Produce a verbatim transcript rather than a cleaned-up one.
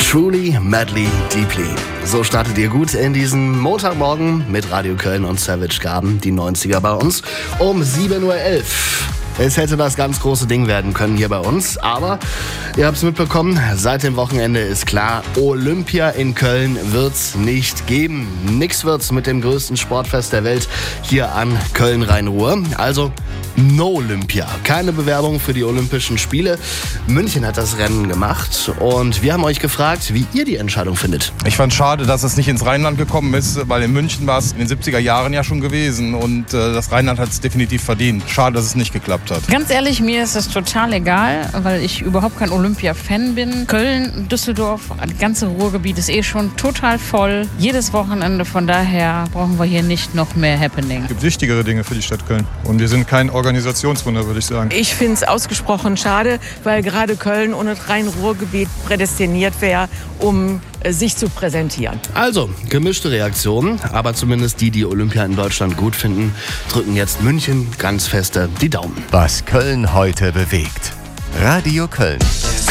Truly, madly, deeply. So startet ihr gut in diesen Montagmorgen mit Radio Köln und Savage Garden, die neunziger bei uns, um sieben Uhr elf. Es hätte das ganz große Ding werden können hier bei uns, aber ihr habt es mitbekommen, seit dem Wochenende ist klar, Olympia in Köln wird's nicht geben. Nix wird's mit dem größten Sportfest der Welt hier an Köln-Rhein-Ruhr. Also No Olympia. Keine Bewerbung für die Olympischen Spiele. München hat das Rennen gemacht und wir haben euch gefragt, wie ihr die Entscheidung findet. Ich fand es schade, dass es nicht ins Rheinland gekommen ist, weil in München war es in den siebziger Jahren ja schon gewesen und äh, das Rheinland hat es definitiv verdient. Schade, dass es nicht geklappt hat. Ganz ehrlich, mir ist es total egal, weil ich überhaupt kein Olympia-Fan bin. Köln, Düsseldorf, das ganze Ruhrgebiet ist eh schon total voll. Jedes Wochenende, von daher brauchen wir hier nicht noch mehr Happening. Es gibt wichtigere Dinge für die Stadt Köln und wir sind kein Organisationswunder, würde ich sagen. Ich finde es ausgesprochen schade, weil gerade Köln und das Rhein-Ruhr-Gebiet prädestiniert wäre, um äh, sich zu präsentieren. Also, gemischte Reaktionen, aber zumindest die, die Olympia in Deutschland gut finden, drücken jetzt München ganz feste die Daumen. Was Köln heute bewegt. Radio Köln.